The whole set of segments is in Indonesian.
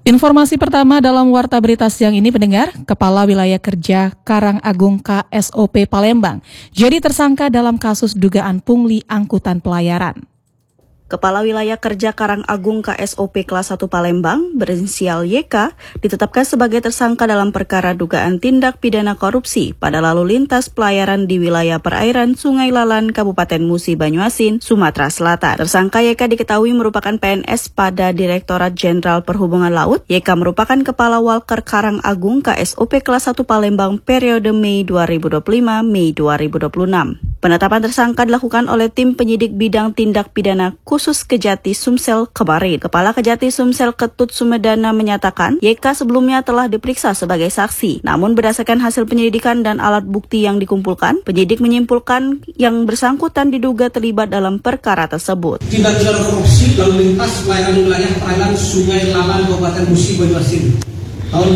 Informasi pertama dalam Warta Berita siang ini, pendengar, Kepala Wilayah Kerja Karangagung KSOP Palembang jadi tersangka dalam kasus dugaan pungli angkutan pelayaran. Kepala Wilayah Kerja Karangagung KSOP Kelas 1 Palembang, berinisial YK, ditetapkan sebagai tersangka dalam perkara dugaan tindak pidana korupsi pada lalu lintas pelayaran di wilayah perairan Sungai Lalan, Kabupaten Musi Banyuasin, Sumatera Selatan. Tersangka YK diketahui merupakan PNS pada Direktorat Jenderal Perhubungan Laut. YK merupakan Kepala Walker Karangagung KSOP Kelas 1 Palembang periode Mei 2025-Mei 2026. Penetapan tersangka dilakukan oleh tim penyidik bidang tindak pidana khusus Kejati Sumsel kemarin. Kepala Kejati Sumsel Ketut Sumedana menyatakan YK sebelumnya telah diperiksa sebagai saksi. Namun berdasarkan hasil penyelidikan dan alat bukti yang dikumpulkan, penyidik menyimpulkan yang bersangkutan diduga terlibat dalam perkara tersebut. Tindak pidana korupsi lalu lintas pelayaran wilayah perairan Sungai Lalan Kabupaten Musi Banyuasin tahun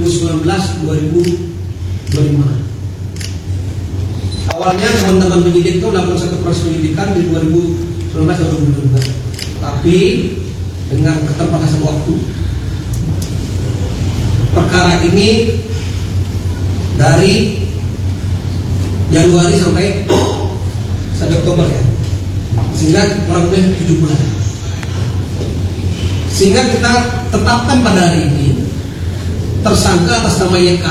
2019-2025. Awalnya teman-teman penyidik itu melakukan satu proses penyidikan di 2019-2022, tapi dengan keterbatasan waktu, perkara ini dari Januari sampai Oktober ya, sehingga kurang lebih 7 bulan. Sehingga kita tetapkan pada hari ini tersangka atas nama YK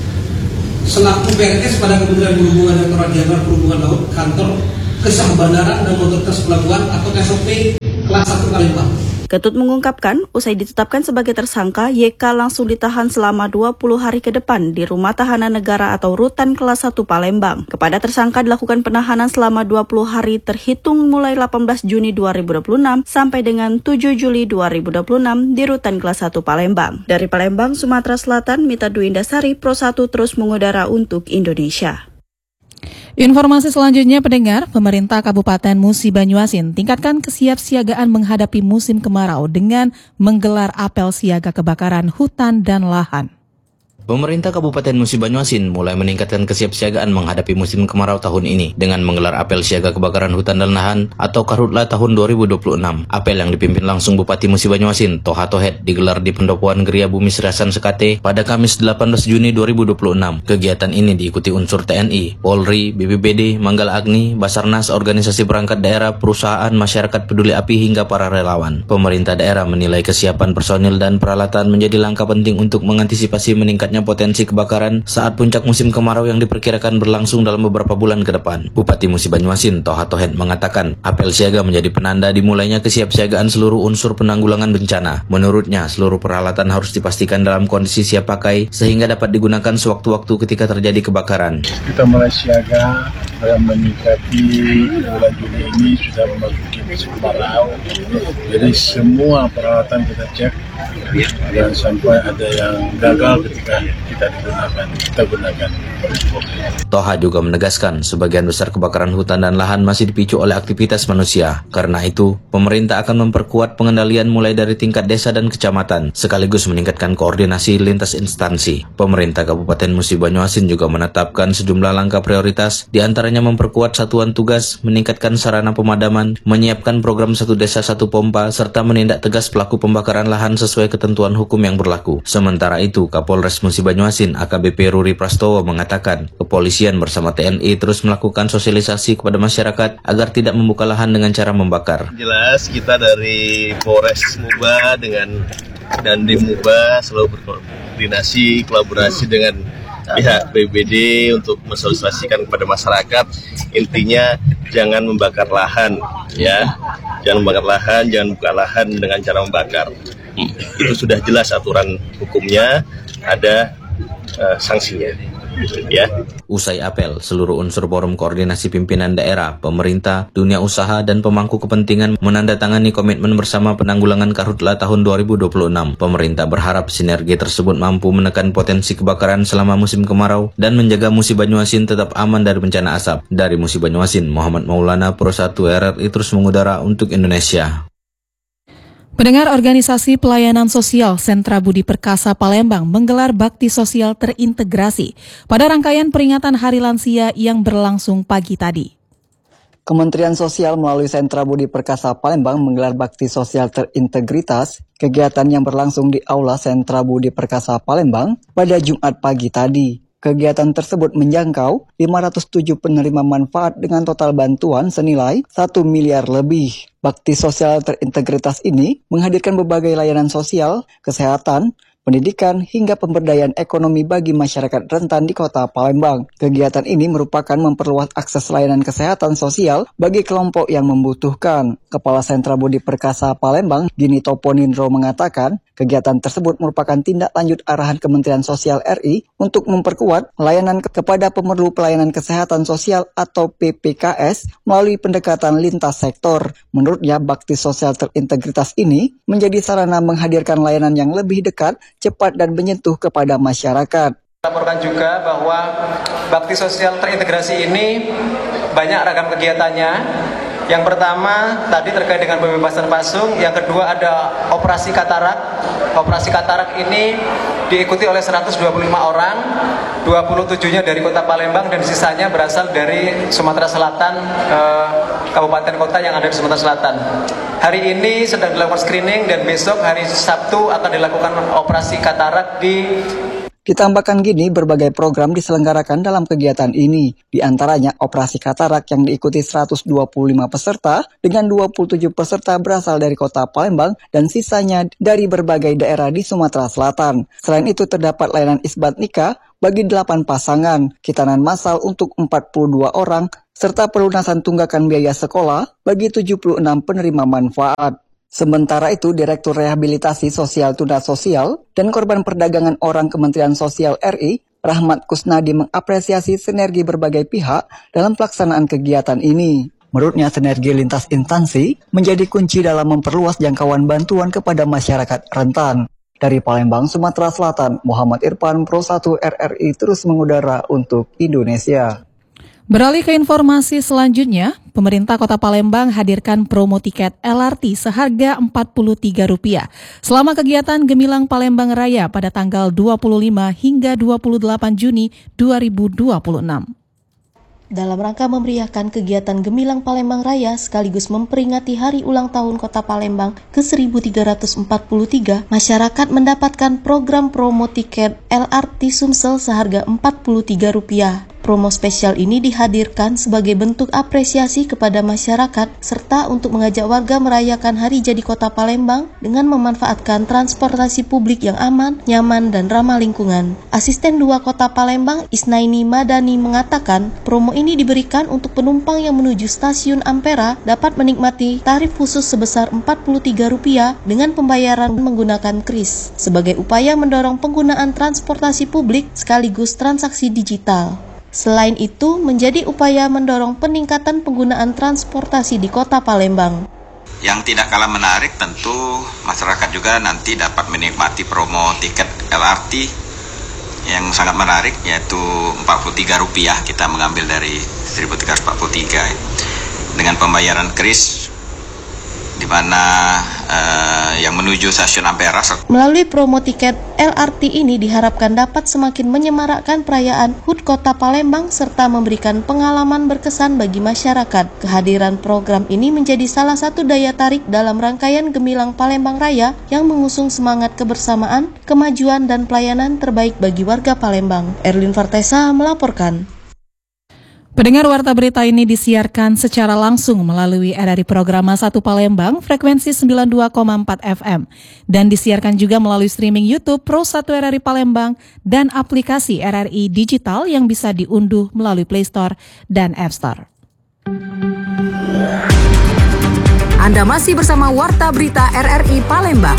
selaku PNS pada Kementerian Perhubungan dan Direktorat Jenderal Perhubungan Laut, Kantor Kesah Bandara dan Otoritas Pelabuhan atau KSOP Kelas 1 Palembang. Ketut mengungkapkan, usai ditetapkan sebagai tersangka, YK langsung ditahan selama 20 hari ke depan di Rumah Tahanan Negara atau Rutan Kelas 1 Palembang. Kepada tersangka dilakukan penahanan selama 20 hari terhitung mulai 18 Juni 2026 sampai dengan 7 Juli 2026 di Rutan Kelas 1 Palembang. Dari Palembang, Sumatera Selatan, Mita Dwi Indasari, Pro 1 terus mengudara untuk Indonesia. Informasi selanjutnya, pendengar, pemerintah Kabupaten Musi Banyuasin tingkatkan kesiapsiagaan menghadapi musim kemarau dengan menggelar apel siaga kebakaran hutan dan lahan. Pemerintah Kabupaten Musi Banyuasin mulai meningkatkan kesiapsiagaan menghadapi musim kemarau tahun ini dengan menggelar apel siaga kebakaran hutan dan lahan atau Karhutla tahun 2026. Apel yang dipimpin langsung Bupati Musi Banyuasin, Toha Tohet, digelar di Pendopoan Geria Bumi Serasan Sekate pada Kamis 18 Juni 2026. Kegiatan ini diikuti unsur TNI, Polri, BPBD, Manggala Agni, Basarnas, organisasi perangkat daerah, perusahaan, masyarakat peduli api hingga para relawan. Pemerintah daerah menilai kesiapan personil dan peralatan menjadi langkah penting untuk mengantisipasi meningkatnya potensi kebakaran saat puncak musim kemarau yang diperkirakan berlangsung dalam beberapa bulan ke depan. Bupati Musi Banyuasin, Toha Tohet, mengatakan apel siaga menjadi penanda dimulainya kesiapsiagaan seluruh unsur penanggulangan bencana. Menurutnya, seluruh peralatan harus dipastikan dalam kondisi siap pakai sehingga dapat digunakan sewaktu-waktu ketika terjadi kebakaran. Kita mulai siaga dalam menyikapi bulan Juli ini sudah memasuki musim kemarau. Jadi semua peralatan kita cek dan sampai ada yang gagal ketika kita gunakan. Toha juga menegaskan sebagian besar kebakaran hutan dan lahan masih dipicu oleh aktivitas manusia. Karena itu, pemerintah akan memperkuat pengendalian mulai dari tingkat desa dan kecamatan, sekaligus meningkatkan koordinasi lintas instansi. Pemerintah Kabupaten Musi Banyuasin juga menetapkan sejumlah langkah prioritas, diantaranya memperkuat satuan tugas, meningkatkan sarana pemadaman, menyiapkan program satu desa satu pompa, serta menindak tegas pelaku pembakaran lahan sesuai ketentuan hukum yang berlaku. Sementara itu, Kapolres Musi Banyuasin AKBP Ruri Prastowo mengatakan, kepolisian bersama TNI terus melakukan sosialisasi kepada masyarakat agar tidak membuka lahan dengan cara membakar. Jelas kita dari Polres Muba dan di Muba selalu berkoordinasi, kolaborasi dengan pihak BPBD untuk mensosialisasikan kepada masyarakat. Intinya jangan membakar lahan, ya. Jangan membakar lahan, jangan buka lahan dengan cara membakar. Itu sudah jelas aturan hukumnya, ada sanksinya. Ya. Usai apel, seluruh unsur forum koordinasi pimpinan daerah, pemerintah, dunia usaha, dan pemangku kepentingan menandatangani komitmen bersama penanggulangan Karhutla tahun 2026. Pemerintah berharap sinergi tersebut mampu menekan potensi kebakaran selama musim kemarau dan menjaga Musi Banyuasin tetap aman dari bencana asap. Dari Musi Banyuasin, Muhammad Maulana, Pro 1 RRI terus mengudara untuk Indonesia. Pendengar, organisasi pelayanan sosial Sentra Budi Perkasa Palembang menggelar bakti sosial terintegrasi pada rangkaian peringatan Hari Lansia yang berlangsung pagi tadi. Kementerian Sosial melalui Sentra Budi Perkasa Palembang menggelar bakti sosial terintegritas. Kegiatan yang berlangsung di Aula Sentra Budi Perkasa Palembang pada Jumat pagi tadi. Kegiatan tersebut menjangkau 507 penerima manfaat dengan total bantuan senilai 1 miliar lebih. Bakti sosial terintegritas ini menghadirkan berbagai layanan sosial, kesehatan, pendidikan, hingga pemberdayaan ekonomi bagi masyarakat rentan di Kota Palembang. Kegiatan ini merupakan memperluas akses layanan kesehatan sosial bagi kelompok yang membutuhkan. Kepala Sentra Budi Perkasa Palembang, Gini Toponindro mengatakan, kegiatan tersebut merupakan tindak lanjut arahan Kementerian Sosial RI untuk memperkuat layanan kepada pemerlu pelayanan kesehatan sosial atau PPKS melalui pendekatan lintas sektor. Menurutnya, bakti sosial terintegritas ini menjadi sarana menghadirkan layanan yang lebih dekat, cepat dan menyentuh kepada masyarakat. Laporkan juga bahwa bakti sosial terintegrasi ini banyak ragam kegiatannya. Yang pertama tadi terkait dengan pembebasan pasung, yang kedua ada operasi katarak. Operasi katarak ini diikuti oleh 125 orang, 27-nya dari Kota Palembang dan sisanya berasal dari Sumatera Selatan, kabupaten kota yang ada di Sumatera Selatan. Hari ini sedang dilakukan screening dan besok hari Sabtu akan dilakukan operasi katarak di. Ditambahkan gini, berbagai program diselenggarakan dalam kegiatan ini. Di antaranya operasi katarak yang diikuti 125 peserta dengan 27 peserta berasal dari Kota Palembang dan sisanya dari berbagai daerah di Sumatera Selatan. Selain itu terdapat layanan isbat nikah bagi 8 pasangan, khitanan massal untuk 42 orang, serta pelunasan tunggakan biaya sekolah bagi 76 penerima manfaat. Sementara itu, Direktur Rehabilitasi Sosial Tuna Sosial dan Korban Perdagangan Orang Kementerian Sosial RI, Rahmat Kusnadi mengapresiasi sinergi berbagai pihak dalam pelaksanaan kegiatan ini. Menurutnya, sinergi lintas instansi menjadi kunci dalam memperluas jangkauan bantuan kepada masyarakat rentan. Dari Palembang, Sumatera Selatan, Muhammad Irfan, Pro 1 RRI terus mengudara untuk Indonesia. Beralih ke informasi selanjutnya, pemerintah Kota Palembang hadirkan promo tiket LRT seharga Rp43 selama kegiatan Gemilang Palembang Raya pada tanggal 25 hingga 28 Juni 2026. Dalam rangka memeriahkan kegiatan Gemilang Palembang Raya sekaligus memperingati hari ulang tahun Kota Palembang ke-1343, masyarakat mendapatkan program promo tiket LRT Sumsel seharga Rp43. Promo spesial ini dihadirkan sebagai bentuk apresiasi kepada masyarakat serta untuk mengajak warga merayakan hari jadi Kota Palembang dengan memanfaatkan transportasi publik yang aman, nyaman, dan ramah lingkungan. Asisten 2 Kota Palembang, Isnaini Madani, mengatakan promo ini diberikan untuk penumpang yang menuju stasiun Ampera dapat menikmati tarif khusus sebesar Rp43 dengan pembayaran menggunakan kris sebagai upaya mendorong penggunaan transportasi publik sekaligus transaksi digital. Selain itu, menjadi upaya mendorong peningkatan penggunaan transportasi di Kota Palembang. Yang tidak kalah menarik tentu masyarakat juga nanti dapat menikmati promo tiket LRT yang sangat menarik, yaitu Rp43 kita mengambil dari 1343 dengan pembayaran kris di mana yang menuju stasiun Ampera. Melalui promo tiket LRT ini diharapkan dapat semakin menyemarakkan perayaan HUT Kota Palembang serta memberikan pengalaman berkesan bagi masyarakat. Kehadiran program ini menjadi salah satu daya tarik dalam rangkaian Gemilang Palembang Raya yang mengusung semangat kebersamaan, kemajuan, dan pelayanan terbaik bagi warga Palembang. Erlin Fartesa melaporkan. Pendengar, warta berita ini disiarkan secara langsung melalui RRI Programa 1 Palembang, frekuensi 92,4 FM. Dan disiarkan juga melalui streaming YouTube Pro 1 RRI Palembang dan aplikasi RRI Digital yang bisa diunduh melalui Play Store dan App Store. Anda masih bersama Warta Berita RRI Palembang.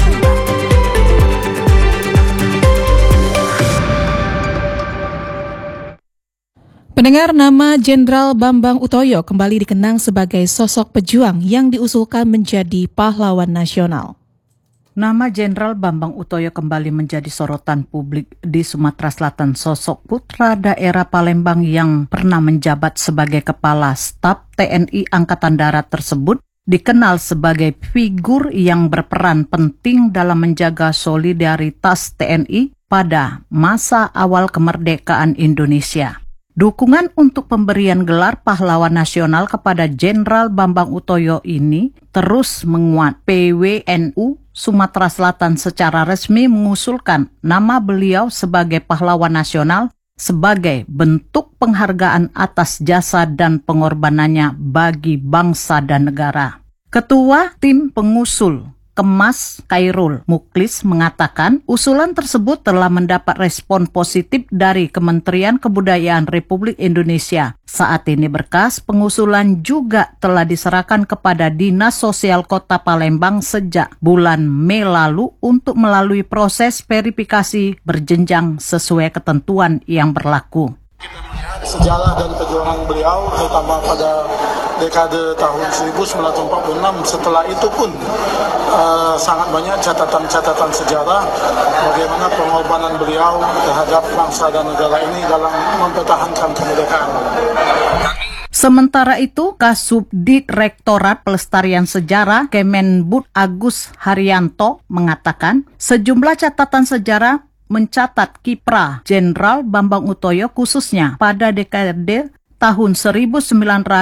Pendengar, nama Jenderal Bambang Utoyo kembali dikenang sebagai sosok pejuang yang diusulkan menjadi pahlawan nasional. Nama Jenderal Bambang Utoyo kembali menjadi sorotan publik di Sumatera Selatan. Sosok putra daerah Palembang yang pernah menjabat sebagai Kepala Staf TNI Angkatan Darat tersebut dikenal sebagai figur yang berperan penting dalam menjaga solidaritas TNI pada masa awal kemerdekaan Indonesia. Dukungan untuk pemberian gelar pahlawan nasional kepada Jenderal Bambang Utoyo ini terus menguat. PWNU Sumatera Selatan secara resmi mengusulkan nama beliau sebagai pahlawan nasional sebagai bentuk penghargaan atas jasa dan pengorbanannya bagi bangsa dan negara. Ketua Tim Pengusul Kemas Khairul Muklis mengatakan usulan tersebut telah mendapat respon positif dari Kementerian Kebudayaan Republik Indonesia. Saat ini berkas pengusulan juga telah diserahkan kepada Dinas Sosial Kota Palembang sejak bulan Mei lalu untuk melalui proses verifikasi berjenjang sesuai ketentuan yang berlaku. Sejarah dan perjuangan beliau terutama pada dekade tahun 1946, setelah itu pun sangat banyak catatan-catatan sejarah bagaimana pengorbanan beliau terhadap bangsa dan negara ini dalam mempertahankan kemerdekaan. Sementara itu, Kasubdit Rektorat Pelestarian Sejarah Kemenbud Agus Haryanto mengatakan sejumlah catatan sejarah mencatat kiprah Jenderal Bambang Utoyo khususnya pada dekade tahun 1946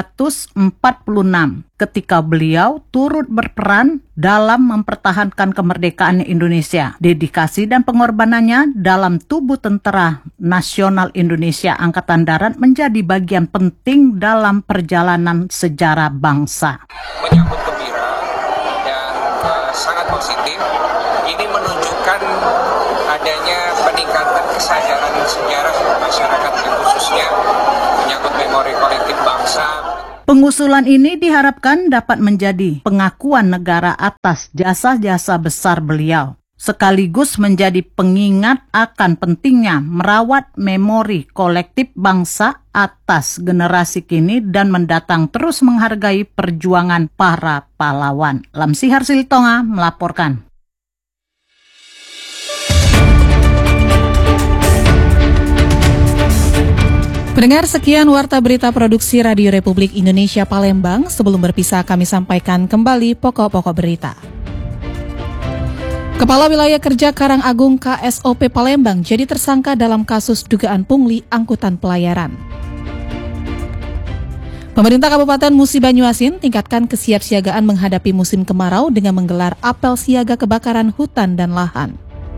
ketika beliau turut berperan dalam mempertahankan kemerdekaan Indonesia. Dedikasi dan pengorbanannya dalam tubuh Tentara Nasional Indonesia Angkatan Darat menjadi bagian penting dalam perjalanan sejarah bangsa. Menyambut gembira dan sangat positif. Ini menunjukkan adanya peningkatan kesadaran sejarah masyarakat yang khususnya menyangkut memori kolektif bangsa. Pengusulan ini diharapkan dapat menjadi pengakuan negara atas jasa-jasa besar beliau, sekaligus menjadi pengingat akan pentingnya merawat memori kolektif bangsa atas generasi kini dan mendatang, terus menghargai perjuangan para pahlawan. Lamsihar Silitonga melaporkan. Pendengar, sekian Warta Berita Produksi Radio Republik Indonesia Palembang. Sebelum berpisah kami sampaikan kembali pokok-pokok berita. Kepala Wilayah Kerja Karangagung KSOP Palembang jadi tersangka dalam kasus dugaan pungli angkutan pelayaran. Pemerintah Kabupaten Musi Banyuasin tingkatkan kesiapsiagaan menghadapi musim kemarau dengan menggelar apel siaga kebakaran hutan dan lahan.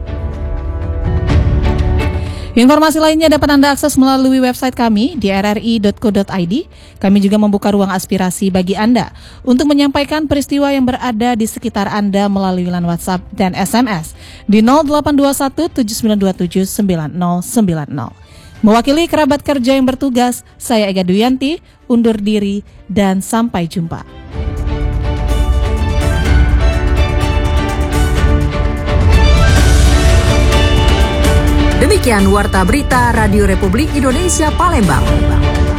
Informasi lainnya dapat Anda akses melalui website kami di rri.co.id. Kami juga membuka ruang aspirasi bagi Anda untuk menyampaikan peristiwa yang berada di sekitar Anda melalui line WhatsApp dan SMS di 0821 7927 9090. Mewakili kerabat kerja yang bertugas, saya Ega Duyanti, undur diri dan sampai jumpa. Demikian Warta Berita Radio Republik Indonesia Palembang.